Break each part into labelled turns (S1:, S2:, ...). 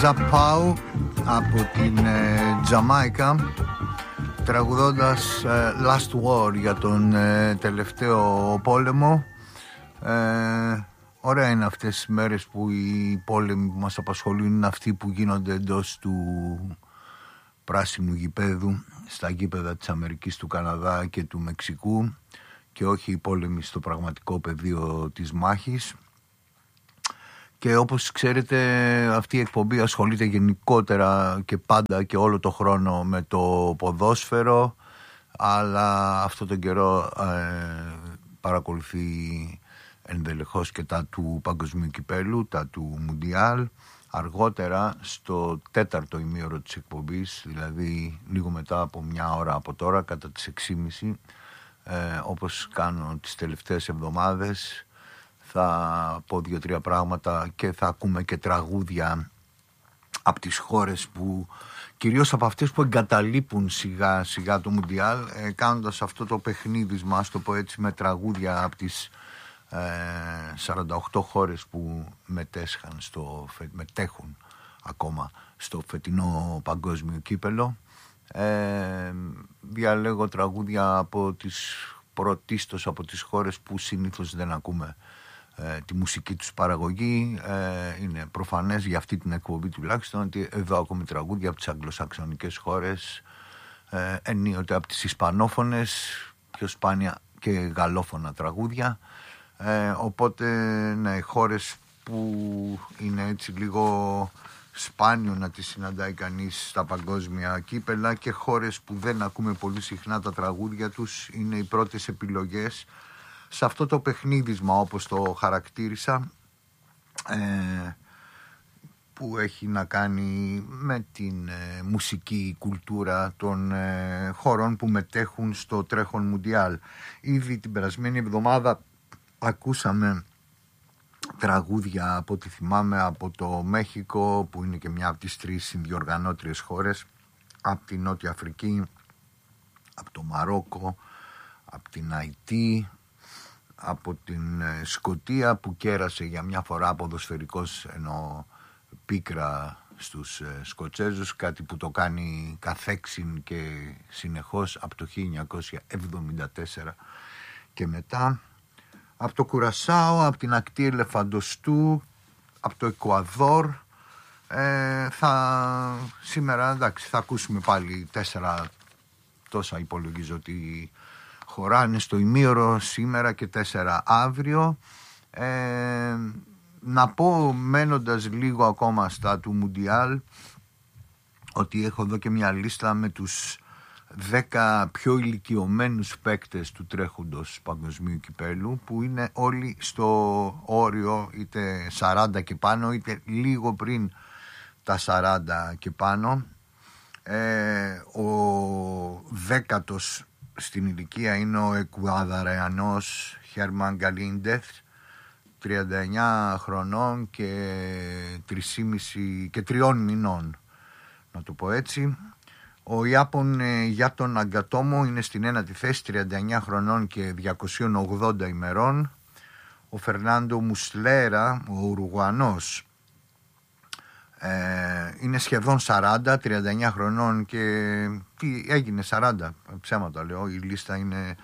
S1: Ζαπάου από την Τζαμάικα, τραγουδώντας Last War για τον τελευταίο πόλεμο. Ωραία είναι αυτές τις μέρες που οι πόλεμοι που μας απασχολούν είναι αυτοί που γίνονται εντός του πράσινου γηπέδου, στα γήπεδα της Αμερικής, του Καναδά και του Μεξικού, και όχι οι πόλεμοι στο πραγματικό πεδίο της μάχης. Και όπως ξέρετε, αυτή η εκπομπή ασχολείται γενικότερα και πάντα και όλο το χρόνο με το ποδόσφαιρο, αλλά αυτό τον καιρό παρακολουθεί ενδελεχώς και τα του Παγκοσμίου Κυπέλου, τα του Μουντιάλ. Αργότερα, στο τέταρτο ημίωρο της εκπομπής, δηλαδή λίγο μετά από μια ώρα από τώρα, κατά τις 6.30, όπως κάνω τις τελευταίες εβδομάδες, θα πω 2-3 πράγματα και θα ακούμε και τραγούδια από τις χώρες που, κυρίως από αυτές που εγκαταλείπουν σιγά σιγά το Μουντιάλ, κάνοντας αυτό το παιχνίδι μας, το πω έτσι, με τραγούδια από τις 48 χώρες που μετέχουν ακόμα στο φετινό παγκόσμιο κύπελο. Διαλέγω τραγούδια από τις πρωτίστως από τις χώρες που συνήθως δεν ακούμε τη μουσική τους παραγωγή. Είναι προφανές για αυτή την εκπομπή τουλάχιστον ότι εδώ ακούμε τραγούδια από τις αγγλοσαξονικές χώρες, ενίοτε από τις ισπανόφωνες, πιο σπάνια και γαλλόφωνα τραγούδια. Οπότε ναι, χώρες που είναι έτσι λίγο σπάνιο να τις συναντάει κανείς στα παγκόσμια κύπελα, και χώρες που δεν ακούμε πολύ συχνά τα τραγούδια τους, είναι οι πρώτες επιλογές σε αυτό το παιχνίδισμα, όπως το χαρακτήρισα, που έχει να κάνει με την μουσική κουλτούρα των χωρών που μετέχουν στο τρέχον Μουντιάλ. Ήδη την περασμένη εβδομάδα ακούσαμε τραγούδια, από ό,τι θυμάμαι, από το Μέχικο, που είναι και μια από τις 3 συνδιοργανώτριες χώρες, από την Νότια Αφρική, από το Μαρόκο, από την Αϊτή, από την Σκωτία, που κέρασε για μια φορά ποδοσφαιρικός, ενώ πίκρα στους Σκοτσέζους, κάτι που το κάνει καθέξιν και συνεχώς από το 1974 και μετά. Από το Κουρασάο, από την ακτή Ελεφαντοστού, από το Εκουαδόρ. Σήμερα, εντάξει, θα ακούσουμε πάλι 4, τόσα υπολογίζω ότι χωράνε στο ημίωρο σήμερα, και 4 αύριο. Να πω, μένοντας λίγο ακόμα στα του Μουντιάλ, ότι έχω εδώ και μια λίστα με τους 10 πιο ηλικιωμένους παίκτες του τρέχοντος παγκοσμίου κυπέλου, που είναι όλοι στο όριο είτε 40 και πάνω, είτε λίγο πριν τα 40 και πάνω. Ο 10ος στην ηλικία είναι ο Εκουαδαρεανός Χέρμαν Γκαλίντεθ, 39 χρονών και 3 μηνών, να το πω έτσι. Ο Ιάπων Γιάτον Ναγκατόμο είναι στην 1η θέση, 39 χρονών και 280 ημερών. Ο Φερνάντο Μουσλέρα, ο Ουρουγουανός, είναι σχεδόν 40, 39 χρονών και τι έγινε, 40, ψέματα λέω, η λίστα είναι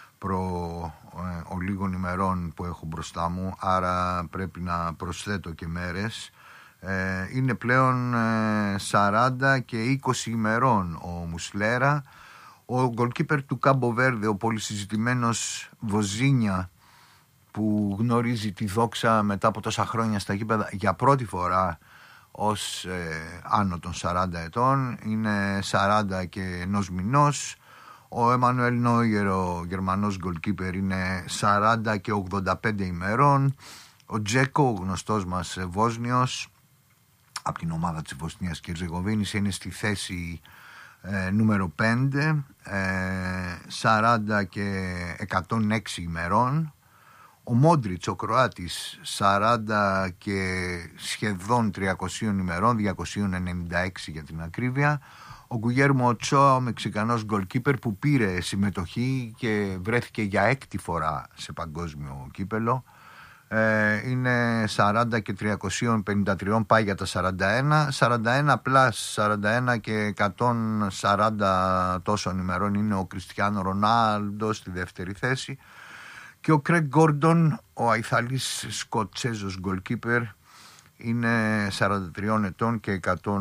S1: λίγων ημερών που έχω μπροστά μου, άρα πρέπει να προσθέτω και μέρες. Είναι πλέον 40 και 20 ημερών ο Μουσλέρα. Ο γκολκίπερ του Κάμπο Βέρδε, ο πολυσυζητημένος Βοζίνια, που γνωρίζει τη δόξα μετά από τόσα χρόνια στα γήπεδα για πρώτη φορά ως άνω των 40 ετών, είναι 40 και 1 μηνός. Ο Εμμανουέλ Νόιερ, ο Γερμανός γκολκίπερ, είναι 40 και 85 ημερών. Ο Τζέκο, ο γνωστός μας Βόσνιος, από την ομάδα της Βοσνίας και Ερζεγοβίνης, είναι στη θέση νούμερο 5, 40 και 106 ημερών. Ο Μόντριτς, ο Κροάτης, 40 και σχεδόν 300 ημερών, 296 για την ακρίβεια. Ο Γκουγέρμο Οτσόα, ο Μεξικανός γκολκίπερ, που πήρε συμμετοχή και βρέθηκε για 6η φορά σε παγκόσμιο κύπελο, Είναι 40 και 353, πάει για τα 41 πλάς 41 και 140 τόσων ημερών είναι ο Κριστιάνο Ρονάλντο στη δεύτερη θέση, και ο Κρέγκ Γκόρντον, ο αϊθαλής Σκοτσέζος γκολκίπερ, είναι 43 ετών και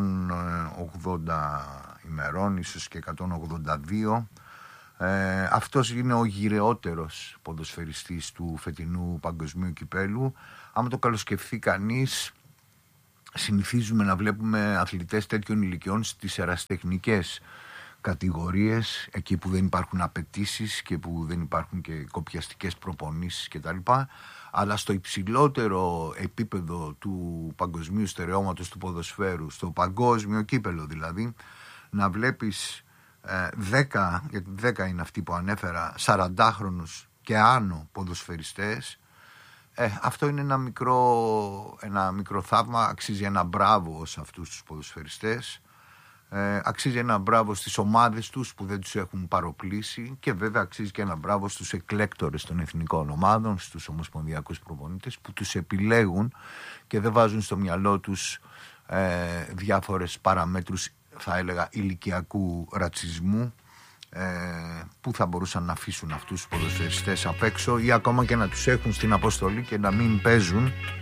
S1: 180 ημερών, ίσως και 182. Αυτός είναι ο γυρεότερος ποδοσφαιριστής του φετινού παγκοσμίου κυπέλου. Άμα το καλοσκεφτεί κανείς, συνηθίζουμε να βλέπουμε αθλητές τέτοιων ηλικιών στις ερασιτεχνικές κατηγορίες, εκεί που δεν υπάρχουν απαιτήσεις και που δεν υπάρχουν και κοπιαστικές προπονήσεις κτλ. Αλλά στο υψηλότερο επίπεδο του παγκοσμίου στερεώματος του ποδοσφαίρου, στο παγκόσμιο κύπελο δηλαδή, να βλέπεις 10, γιατί 10 είναι αυτοί που ανέφερα, 40χρονους και άνω ποδοσφαιριστές, αυτό είναι ένα μικρό θαύμα. Αξίζει ένα μπράβο σε αυτούς τους ποδοσφαιριστές, αξίζει ένα μπράβο στις ομάδες τους που δεν τους έχουν παροπλήσει, και βέβαια αξίζει και ένα μπράβο στους εκλέκτορες των εθνικών ομάδων, στους ομοσπονδιακούς προπονητές που τους επιλέγουν και δεν βάζουν στο μυαλό τους διάφορες παραμέτρους, θα έλεγα, ηλικιακού ρατσισμού, που θα μπορούσαν να αφήσουν αυτούς τους ποδοσφαιριστές απ' έξω ή ακόμα και να τους έχουν στην αποστολή και να μην παίζουν